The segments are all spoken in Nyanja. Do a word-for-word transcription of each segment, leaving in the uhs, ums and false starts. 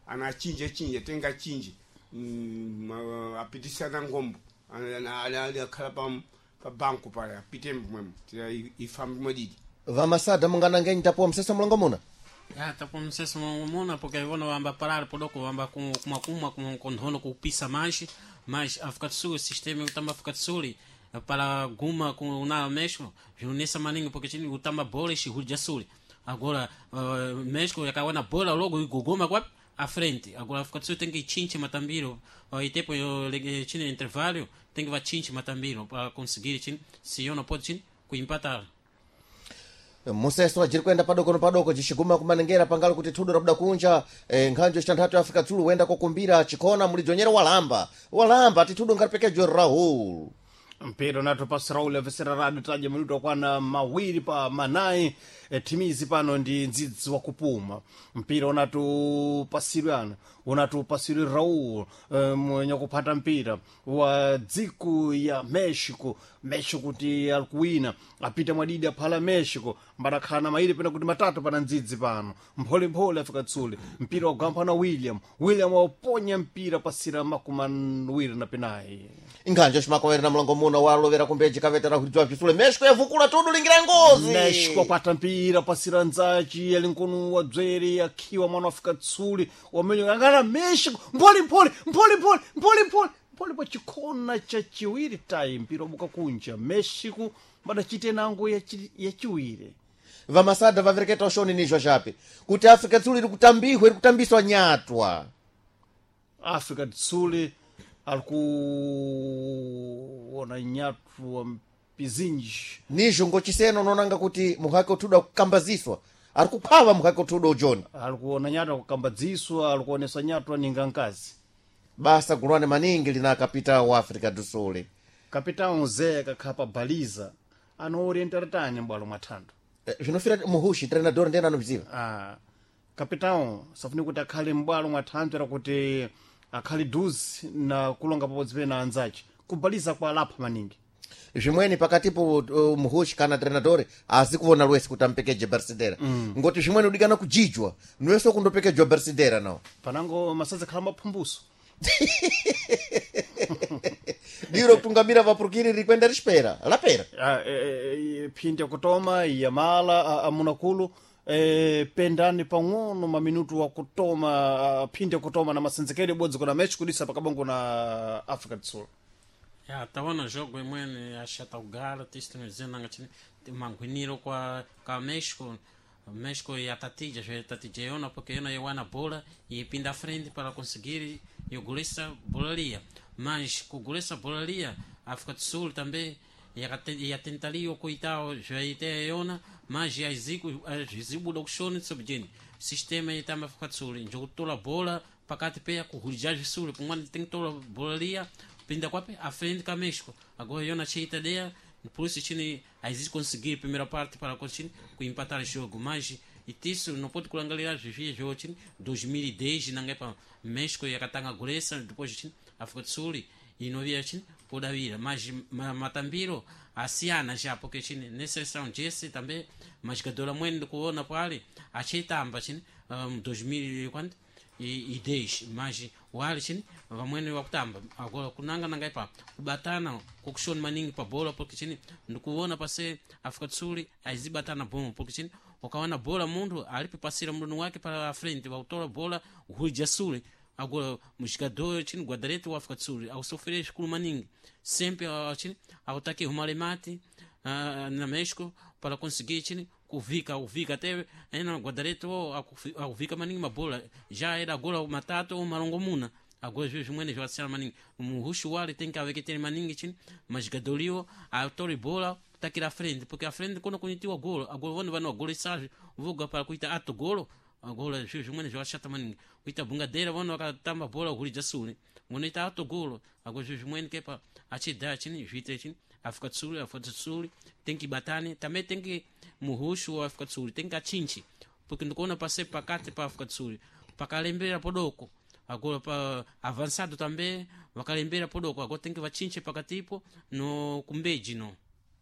anachinje chinje tenga chinje mm, apitisana ngombo ali akhala pa pa banco pale apite mwemo ifambi modidi vamasada mungana ngeni tapo msesa mlongo muna ya tapo msesa mlongo muna porque vona wamba parar podoko wamba kuma kuma kuma konhono kupisa mais mas África do Sul sistema utamba África do Sul para guma com na México nessa maninho porque tinha utamba bola e Rio de Sul agora uh, México acabou na bola logo guma kwa à frente agora África do Sul tem que chinche matambiro e tempo eu tinha intervalo tem que vai chinche matambiro para conseguir chin se eu não pode chin ku empatar museso ajiri kwenda padoko no padoko chishiguma kumanengera pangalo kuti thudo rabuda kunja eh, nkhanjo chitantatu ya Afrika Tsulu wenda kokumbira chikona mulijonyera walamba walamba titudo ngaripekejo Rahul mpira nato pasi Raul avesera rado taja minuto kwana mawiri pa manai e, timizi pano ndi ndzidzi wa kupuma mpira unatu pasirana unatu pasiri Raul e, mwenye kupata mpira wa dziku ya Mexico Mexico kuti alikuwina apita mwadidi aphala Mexico mbarakhana maili pena kuti matatu pana ndzidzi pano mphole mphole Afrika Tsulu mpira wa gampana William William waponya mpira pasira makumawiri na penayi nkhanjo chimakowera na mlongo muna walovera kumbeji kavetera kuti Tsulu Mexico yavukula tudo lingira ngozi Mexico kwata mpira pasira nzachi yalinkunu wa dzweri akhiwa mwana wa Afrika Tsulu wamenyo angana Mexico mpoli mpoli mpoli mpoli mpoli mpoli mpoli pa chikona cha chiwiri tai mpira buka kunja Mexico badachite nango ya chi, ya chiwiri vamasada vavereketa ushoni nizho chape kuti Afrika Tsulu iri kutambihwa iri kutambiswa nyatwa Afrika Tsulu alikuona nyatu wa mpizinji nizho ngochiseno nonanga kuti muhake utuda kukambaziswa ari kuphava muhake utuda ujona alikuona nyatu kukambaziswa alikuonesa nyatu aninga nkazi basa gulwane maningi lina kapita wa Afrika do Sul kapitão Zé kakhapa baliza ano orientaratani mbwalo mwathando zvinofira eh, muhushi treinador ndena anoziva ah kapitão safuni kuti akhale mbwalo mwathando era kuti akhali duzi na kulonga pabodzi pena anzachi kubaliza kwa lapha maningi zvimweni pakatipo uh, muhushi kana treinador azikuona lwesi kuti ampekeje Bersidera mm. ngoti zvimweni udikana kujijwa nwese kundopekeje Bersidera nawo panango masadza khala maphumbuso diro kutungamira vapurukiri rikwenda rispera lapera ah, e, e, phinde kutoma yamala amunakulu e, pendani pang'ono maminutu wa kutoma phinde kutoma na masenzekere bodzi kuna mechi kudisa pakabongo na Africa do Sul ya tawana jogo imwene ashata ugala tistinozena ngachini mangwiniro kwa ka Mexico Mexico ya tatija já tatija yona porque yona yawana bola e pinda frente para conseguir yogulisa bolaria mas kugulisa bolaria África do Sul também ya tentaria coitao já ite yona mas já zico zibo do chone subjeni sistema e também África do Sul jogo tola bola pakati pia kuhurija Sul pumani tem tola bolaria pinda kwa a frente com México agora yona cheita dea por isso tinha existe conseguir primeira parte para conseguir empatar o jogo mas e isso não pode culangalhar vivia jogo dois mil e dez na para México e a Katanga Guresa depois tinha África do Sul e não havia tinha pode vir mas matambiro asiana já porque tinha nessa sessão Jesse também mas que dora muito kuona pale acheitamba tinha dois mil e quanto e dez mas wale chini vamwene wakutamba agora kunanga nanga pa kubatana kukushona maningi pa bola porque chini ndikuona pase África do Sul azibatana bom porque chini ukaona bola mundu alipe pasira mruno wake para frente wautola bola Rio de Sul agora jogador chini guardarete wa África do Sul au sofrer com maningi sempre chini autaki humalemati uh, na México para conseguir chini kuvika uvika até ena guardarete au vika maningi mabola já era agora matatu marongo muna agora vejo mwene já sala maningi muhushu wale tem que haver que ter maningi chini mas gadolio a tori bola tá aqui na frente porque a frente quando conheceu o gol agora vão vai no gol sai voga para cuita ato gol agora vejo mwene já chata maningi cuita bungadeira vão tamba bola Rio de Sul mwene tá ato gol agora vejo mwene que para achida chini vite chini África do Sul África do Sul tem que batane também tem que muhushu wa África do Sul tem que achinchi porque ndikona passei pakati pa África do Sul pakalembera podoko agora pa avançado também vakalembera podoko agora tem que vachinche pakatipo no kumbeji no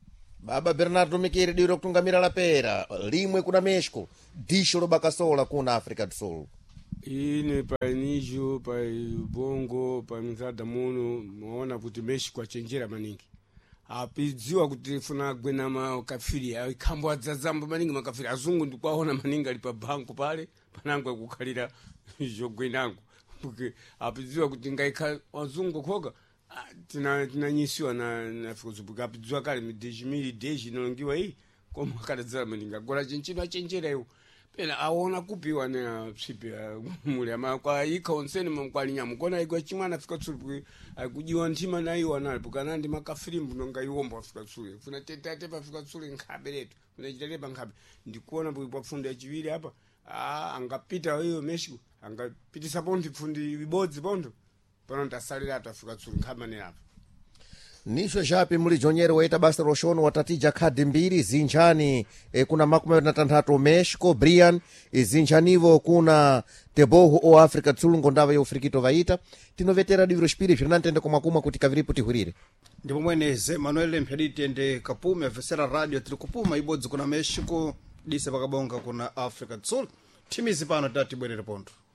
baba Bernardo Mikiri diro kutungamira lapera limwe kuna Mexico disho lo bakasola kuna África do Sul ine pa inijo pa bongo pa mzada muno muona kuti Mexico achenjera maningi apidziwa kuti funa gwena makafiri aikambo adzazamba maningi makafiri azungu ndikwaona maningi ali pa banko pale panango kukhalira jogwenango porque apidziwa kuti ngaika wazungu koga tina tinanyisiwa na na fukuzubuka apidziwa kale midejimiri deji nongiwa hii koma kadadzala maningi agora chinchino achenjera iwo pena aona kupiwa na psipe mule ama kwa ika onseni mkwalinya mukona igwa chimwana fika tsuri akujiwa ntima na iwa nali bukana ndi makafiri mbunonga iwomba fika tsuri funa tete tepa fika tsuri nkhabe letu funa chitalepa nkhabe ndikuona bwe pafunda chiwiri hapa ah angapita hiyo Mexico angapitisa pondi fundi ibodzi pondo pano ndasalira atafika tsuri nkhabe ne hapa nisho japi muli jonyere waita basa roshono watatija khadi mbiri zinjani e, kuna makumi na tanthatu Mexico Brian e, zinjanivo kuna teboho o Africa tsulungo ndava yo frikito vaita tinovetera diviro spiri zvinantende komakuma kuti kaviripo tihurire ndipo mweneze Manuel Mpeditende kapume avesera radio tili kupuma ibodzi kuna Mexico dise pakabonga kuna Africa tsul timizi pano tati bwerere pondo